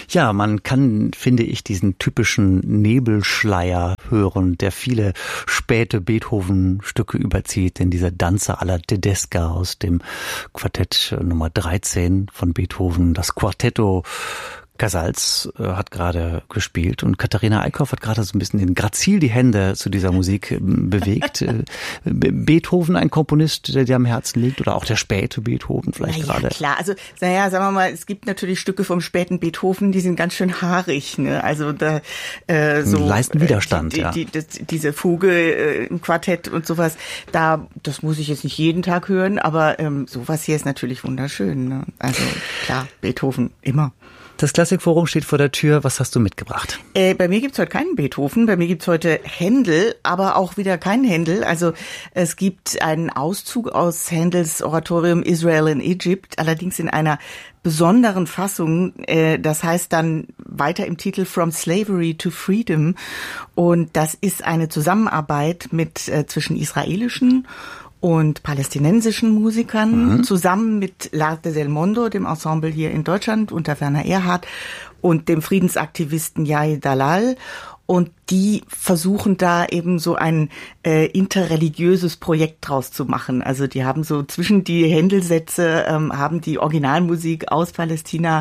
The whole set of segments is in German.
Ja, man kann, finde ich, diesen typischen Nebelschleier hören, der viele späte Beethoven-Stücke überzieht, denn dieser Danza alla Tedesca aus dem Quartett Nummer 13 von Beethoven, das Quartetto Casals hat gerade gespielt und Katharina Eickhoff hat gerade so ein bisschen in grazil die Hände zu dieser Musik bewegt. Beethoven, ein Komponist, der dir am Herzen liegt, oder auch der späte Beethoven vielleicht gerade? Klar, also sagen wir mal, es gibt natürlich Stücke vom späten Beethoven, die sind ganz schön haarig, ne? Also da so leisten Widerstand, diese Fuge im Quartett und sowas. Das muss ich jetzt nicht jeden Tag hören, aber sowas hier ist natürlich wunderschön, ne? Also klar, Beethoven immer. Das Klassikforum steht vor der Tür. Was hast du mitgebracht? Bei mir gibt's heute keinen Beethoven. Bei mir gibt's heute Händel, aber auch wieder keinen Händel. Also es gibt einen Auszug aus Händels Oratorium Israel in Egypt, allerdings in einer besonderen Fassung. Das heißt dann weiter im Titel From Slavery to Freedom. Und das ist eine Zusammenarbeit zwischen israelischen und palästinensischen Musikern, zusammen mit L'Arte del Mondo, dem Ensemble hier in Deutschland unter Werner Erhard, und dem Friedensaktivisten Yair Dalal. Und die versuchen da eben so ein interreligiöses Projekt draus zu machen. Also die haben so zwischen die Händelsätze haben die Originalmusik aus Palästina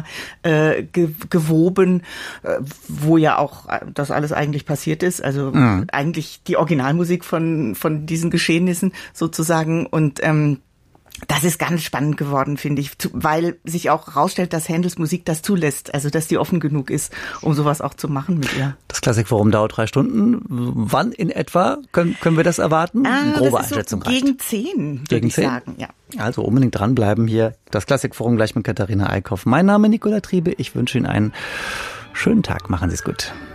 gewoben, wo ja auch das alles eigentlich passiert ist. Also eigentlich die Originalmusik von diesen Geschehnissen sozusagen. Und das ist ganz spannend geworden, finde ich, weil sich auch herausstellt, dass Händels Musik das zulässt, also dass die offen genug ist, um sowas auch zu machen mit ihr. Das Klassikforum dauert 3 Stunden. Wann in etwa können wir das erwarten? Grobe Einschätzung so gegen 10, würde ich sagen. Ja. Also unbedingt dranbleiben hier. Das Klassikforum gleich mit Katharina Eickhoff. Mein Name ist Nicola Triebe. Ich wünsche Ihnen einen schönen Tag. Machen Sie es gut.